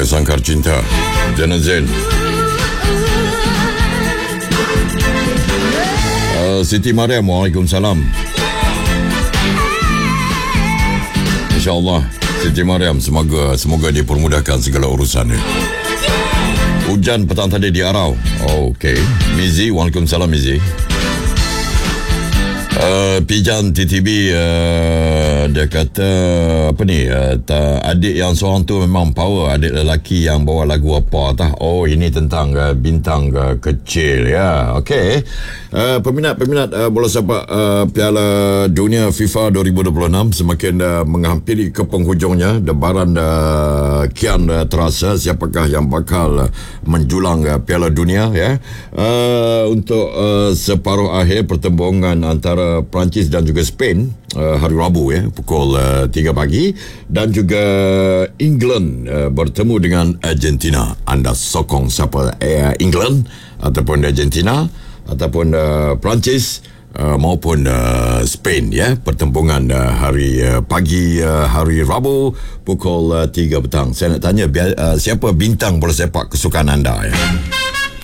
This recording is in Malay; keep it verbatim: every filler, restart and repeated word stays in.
Saya Sangkar Cinta, Jana Zain. uh, Siti Mariam, Waalaikumsalam. InsyaAllah Siti Mariam, semoga Semoga dipermudahkan segala urusan dia. Hujan petang tadi di Arau. Oh, okey. Mizi, Waalaikumsalam Mizi. Uh, Pijan T T B, uh, dia kata apa ni, uh, ta, adik yang seorang tu memang power. Adik lelaki yang bawa lagu apa tah. Oh, ini tentang uh, bintang uh, kecil ya. Okey. Uh, peminat-peminat uh, bola sepak uh, Piala Dunia FIFA dua ribu dua puluh enam semakin uh, menghampiri ke penghujungnya. Debaran uh, kian uh, terasa siapakah yang bakal uh, menjulang uh, Piala Dunia ya. Uh, untuk uh, separuh akhir pertembungan antara Perancis dan juga Spain uh, hari Rabu ya, pukul uh, tiga pagi, dan juga England uh, bertemu dengan Argentina. Anda sokong siapa? Uh, England ataupun Argentina ataupun uh, Perancis uh, maupun uh, Spain ya. Pertembungan uh, hari uh, pagi uh, hari Rabu pukul uh, tiga petang. Saya nak tanya uh, siapa bintang bola sepak kesukaan anda ya?